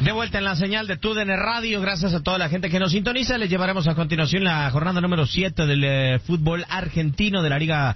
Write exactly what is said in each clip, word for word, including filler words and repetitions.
De vuelta en la señal de T U D N Radio, gracias a toda la gente que nos sintoniza. Les llevaremos a continuación la jornada número siete del eh, fútbol argentino, de la Liga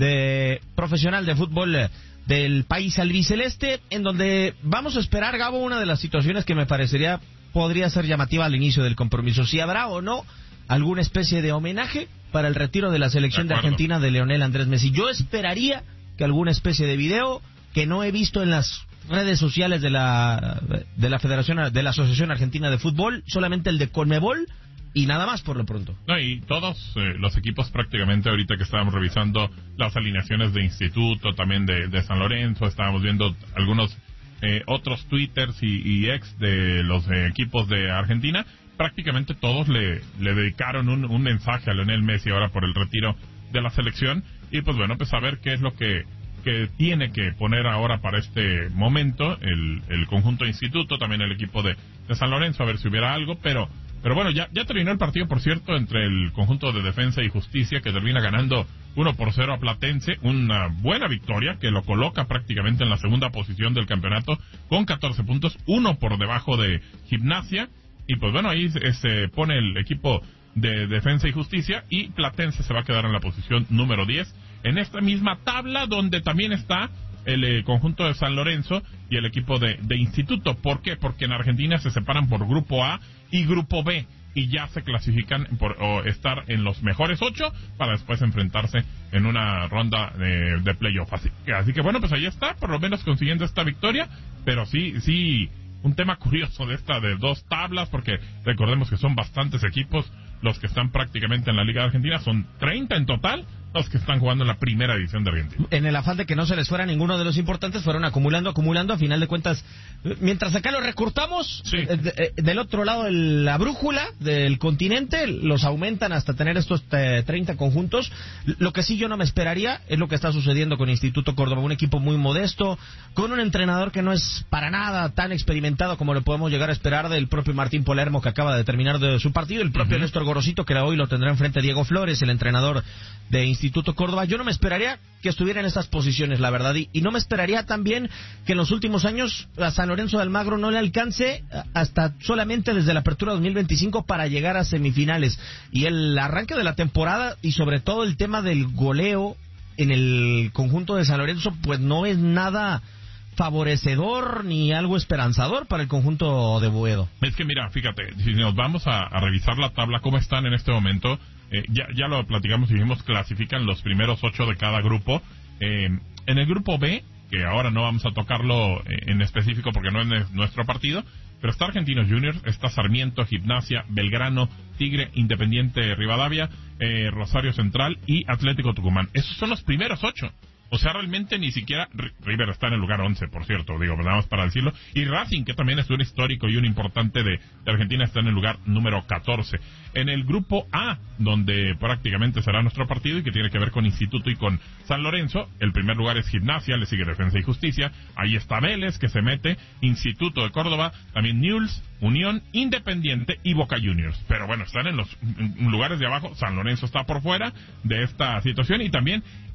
de Profesional de Fútbol eh, del país albiceleste, en donde vamos a esperar, Gabo, una de las situaciones que me parecería podría ser llamativa al inicio del compromiso. Si habrá o no alguna especie de homenaje para el retiro de la selección de, de Argentina de Lionel Andrés Messi. Yo esperaría que alguna especie de video que no he visto en las redes sociales de la de la Federación de la Asociación Argentina de Fútbol, solamente el de Conmebol y nada más por lo pronto. No, y todos eh, los equipos prácticamente, ahorita que estábamos revisando las alineaciones de Instituto, también de, de San Lorenzo, estábamos viendo algunos eh, otros twitters y, y ex de los eh, equipos de Argentina, prácticamente todos le, le dedicaron un, un mensaje a Lionel Messi ahora por el retiro de la selección, y pues bueno, pues a ver qué es lo que que tiene que poner ahora para este momento el, el conjunto de Instituto, también el equipo de, de San Lorenzo, a ver si hubiera algo, pero pero bueno, ya, ya terminó el partido, por cierto, entre el conjunto de Defensa y Justicia, que termina ganando uno por cero a Platense, una buena victoria que lo coloca prácticamente en la segunda posición del campeonato con catorce puntos, uno por debajo de Gimnasia, y pues bueno, ahí se, se pone el equipo de Defensa y Justicia, y Platense se va a quedar en la posición número diez, en esta misma tabla donde también está el eh, conjunto de San Lorenzo y el equipo de, de Instituto. ¿Por qué? Porque en Argentina se separan por grupo A y grupo B, y ya se clasifican por o estar en los mejores ocho para después enfrentarse en una ronda de, de playoff. Así que, así que bueno, pues ahí está, por lo menos consiguiendo esta victoria, pero sí, sí, un tema curioso de esta de dos tablas, porque recordemos que son bastantes equipos los que están prácticamente en la Liga de Argentina, son treinta en total los que están jugando en la primera división de Argentina. En el afán de que no se les fuera ninguno de los importantes, fueron acumulando, acumulando, a final de cuentas, mientras acá los recortamos, sí. de, de, del otro lado de la brújula del continente, los aumentan hasta tener estos eh, treinta conjuntos. Lo que sí yo no me esperaría es lo que está sucediendo con Instituto Córdoba, un equipo muy modesto, con un entrenador que no es para nada tan experimentado como lo podemos llegar a esperar del propio Martín Palermo, que acaba de terminar de su partido, el propio uh-huh. Néstor Gorosito, que hoy lo tendrá enfrente a Diego Flores, el entrenador de Instituto Instituto Córdoba. Yo no me esperaría que estuviera en estas posiciones, la verdad, y, y no me esperaría también que en los últimos años a San Lorenzo de Almagro no le alcance hasta solamente desde la apertura dos mil veinticinco para llegar a semifinales, y el arranque de la temporada y sobre todo el tema del goleo en el conjunto de San Lorenzo pues no es nada favorecedor ni algo esperanzador para el conjunto de Boedo. Es que mira, fíjate, si nos vamos a, a revisar la tabla, cómo están en este momento, eh, ya, ya lo platicamos y dijimos, clasifican los primeros ocho de cada grupo. Eh, en el grupo B, que ahora no vamos a tocarlo eh, en específico porque no es nuestro partido, pero está Argentinos Juniors, está Sarmiento, Gimnasia, Belgrano, Tigre, Independiente Rivadavia, eh, Rosario Central y Atlético Tucumán. Esos son los primeros ocho. O sea, realmente ni siquiera River está en el lugar once, por cierto, digo, nada más para decirlo. Y Racing, que también es un histórico y un importante de, de Argentina, está en el lugar número catorce. En el grupo A, donde prácticamente será nuestro partido y que tiene que ver con Instituto y con San Lorenzo, el primer lugar es Gimnasia, le sigue Defensa y Justicia. Ahí está Vélez, que se mete, Instituto de Córdoba, también Newell's, Unión, Independiente y Boca Juniors. Pero bueno, están en los en lugares de abajo. San Lorenzo está por fuera de esta situación, y también